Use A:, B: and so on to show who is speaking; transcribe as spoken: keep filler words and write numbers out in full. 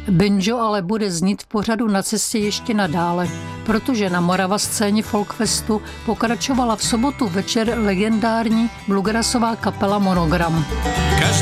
A: Banjo ale bude znít v pořadu Na cestě ještě nadále, protože na Morava scéně Folkfestu pokračovala v sobotu večer legendární bluegrassová kapela Monogram.